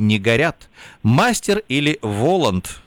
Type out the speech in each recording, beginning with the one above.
не горят. Мастер или Воланд?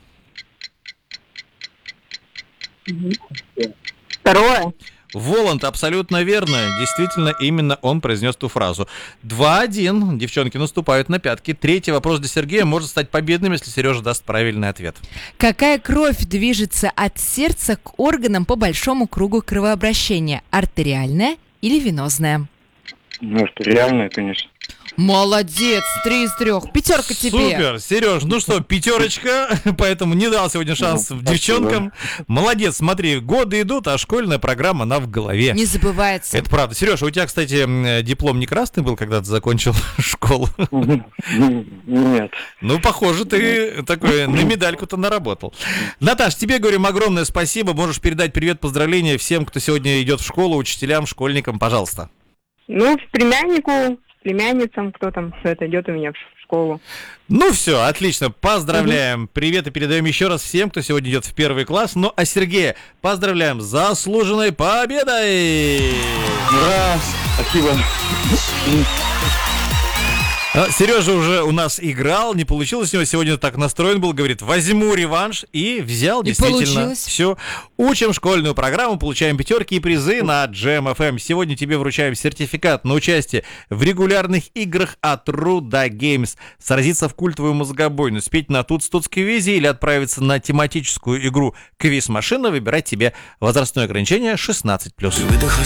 Второе. Воланд, абсолютно верно. Действительно, именно он произнес ту фразу. 2-1. Девчонки наступают на пятки. Третий вопрос для Сергея может стать победным, если Сережа даст правильный ответ. Какая кровь движется от сердца к органам по большому кругу кровообращения? Артериальная или венозная? Ну, что реальное, конечно. Молодец, 3 из 3. Пятерка тебе. Супер, Сереж, ну что, пятерочка, поэтому не дал сегодня шанс девчонкам. Молодец, смотри, годы идут, а школьная программа, она в голове. Не забывается. Это правда. Сереж, у тебя, кстати, диплом не красный был, когда ты закончил школу? Нет. Ну, похоже, ты такой на медальку-то наработал. Наташ, тебе говорим огромное спасибо. Можешь передать привет, поздравления всем, кто сегодня идет в школу, учителям, школьникам, пожалуйста. Ну, племяннику, племянницам, кто там все это идет у меня в школу. Ну все, отлично, поздравляем. Привет и передаем еще раз всем, кто сегодня идет в первый класс. Ну а Сергея поздравляем с заслуженной победой! Ура! Спасибо. Сережа уже у нас играл, не получилось у него, сегодня так настроен был, говорит, возьму реванш, и взял, И действительно. получилось. Все, учим школьную программу, получаем пятерки и призы на Jam FM. Сегодня тебе вручаем сертификат на участие в регулярных играх от Ruda Games. Сразиться в культовую мозгобойну, спеть на тутс-тутской визе или отправиться на тематическую игру «Квиз-машина», выбирать тебе возрастное ограничение 16+.